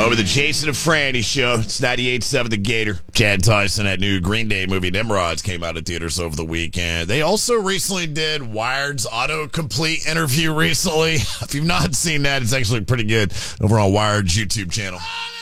Over the Jason and Franny show. It's 98.7 The Gator. Chad Tyson, that new Green Day movie, Nimrods, came out of theaters over the weekend. They also recently did Wired's autocomplete interview recently. If you've not seen that, it's actually pretty good over on Wired's YouTube channel.